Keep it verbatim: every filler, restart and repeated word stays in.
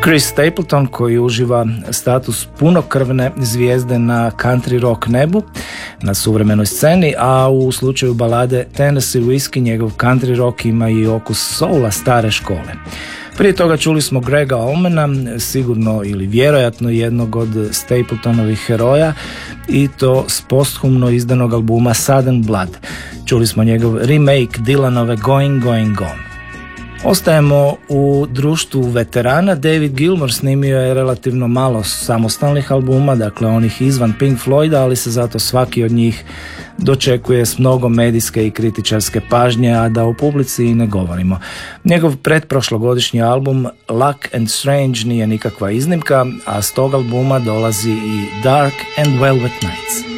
Chris Stapleton, koji uživa status punokrvne zvijezde na country rock nebu na suvremenoj sceni, a u slučaju balade Tennessee Whiskey njegov country rock ima i okus soula stare škole. Prije toga čuli smo Grega Allmana, sigurno ili vjerojatno jednog od Stapletonovih heroja, i to s posthumno izdanog albuma Southern Blood. Čuli smo njegov remake Dylanove Going, Going, Gone. Ostajemo u društvu veterana. David Gilmour snimio je relativno malo samostalnih albuma, dakle onih izvan Pink Floyda, ali se zato svaki od njih dočekuje s mnogo medijske i kritičarske pažnje, a da o publici i ne govorimo. Njegov pretprošlogodišnji album Luck and Strange nije nikakva iznimka, a s tog albuma dolazi i Dark and Velvet Nights.